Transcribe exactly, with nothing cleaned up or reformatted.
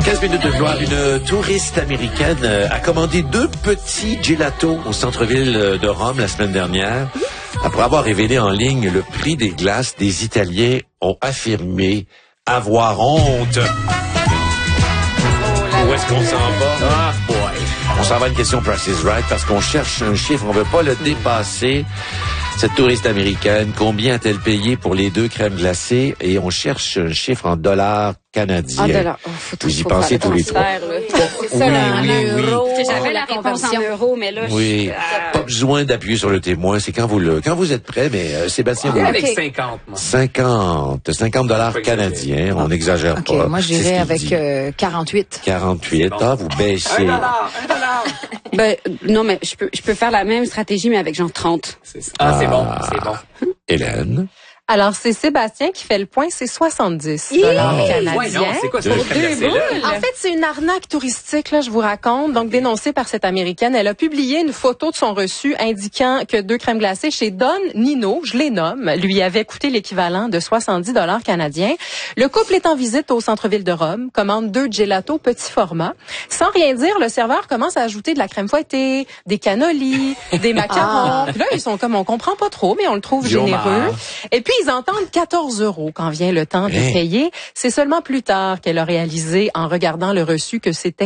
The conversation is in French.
quinze minutes de gloire. Une touriste américaine a commandé deux petits gelatos au centre-ville de Rome la semaine dernière. Après avoir révélé en ligne le prix des glaces, des Italiens ont affirmé avoir honte. Où est-ce qu'on s'en va? Ah, boy. On s'en va à une question Price is Right parce qu'on cherche un chiffre, on veut pas le dépasser. Cette touriste américaine, combien a-t-elle payé pour les deux crèmes glacées? Et on cherche un chiffre en dollars canadiens. En dollars. Oh, faut tout, Vous y faut pensez tous les trois. C'est ça, là, oui, oui, oui. J'avais la réponse en euros, mais là, oui. je... Pas besoin d'appuyer sur le témoin. C'est quand vous le, quand vous êtes prêt, mais euh, Sébastien, ah, vous... avec cinquante. Moi. cinquante. cinquante dollars canadiens. On n'exagère okay, pas. Moi, je dirais avec euh, quarante-huit. quarante-huit. Ah, vous baissez. Un dollar, un dollar. Ben, non, mais je peux, je peux faire la même stratégie, mais avec genre trente. C'est ça. Ah, c'est bon, c'est bon. Hélène? Alors, c'est Sébastien qui fait le point, c'est soixante-dix dollars oh, canadiens. Ouais, non, c'est quoi ça? En fait, c'est une arnaque touristique, là, je vous raconte. Donc, dénoncée par cette Américaine. Elle a publié une photo de son reçu indiquant que deux crèmes glacées chez Don Nino, je les nomme, lui avaient coûté l'équivalent de soixante-dix dollars canadiens. Le couple est en visite au centre-ville de Rome, commande deux gelatos petit format. Sans rien dire, le serveur commence à ajouter de la crème fouettée, des cannolis, des macarons. Ah. Puis là, ils sont comme, on comprend pas trop, mais on le trouve Yo généreux. mar. Et puis, ils entendent quatorze euros quand vient le temps de hey. payer. C'est seulement plus tard qu'elle a réalisé, en regardant le reçu, que c'était